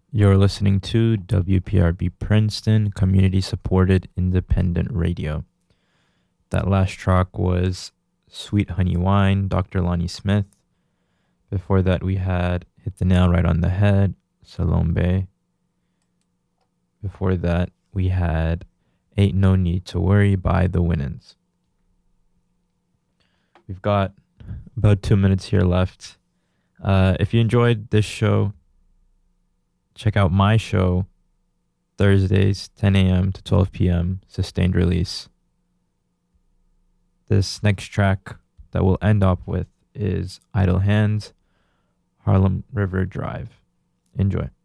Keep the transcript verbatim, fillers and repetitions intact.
You're listening to W P R B Princeton, community supported independent radio. That last track was Sweet Honey Wine, Doctor Lonnie Smith. Before that, we had Hit the Nail Right on the Head, Salombe. Before that, we had Ain't No Need to Worry by The Winans. We've got about two minutes here left. Uh, if you enjoyed this show, check out my show Thursdays, ten a.m. to twelve p.m., sustained release. This next track that we'll end up with is Idle Hands, Harlem River Drive. Enjoy.